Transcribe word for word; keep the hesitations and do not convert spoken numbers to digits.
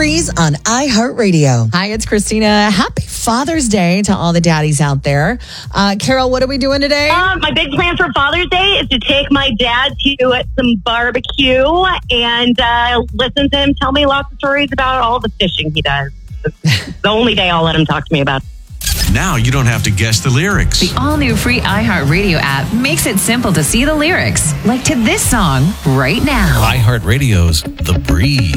Breeze on iHeartRadio. Hi, it's Christina. Happy Father's Day to all the daddies out there. Uh, Carol, what are we doing today? Um, my big plan for Father's Day is to take my dad to some barbecue and uh, listen to him tell me lots of stories about all the fishing he does. It's the only day I'll let him talk to me about. Now you don't have to guess the lyrics. The all-new free iHeartRadio app makes it simple to see the lyrics, like to this song right now. iHeartRadio's The Breeze.